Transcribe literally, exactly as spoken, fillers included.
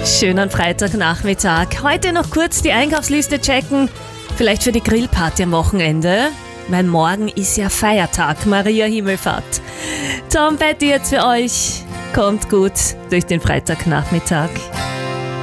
Schönen Freitagnachmittag. Heute noch kurz die Einkaufsliste checken. Vielleicht für die Grillparty am Wochenende. Weil morgen ist ja Feiertag, Maria Himmelfahrt. Tom Petty jetzt für euch. Kommt gut durch den Freitagnachmittag.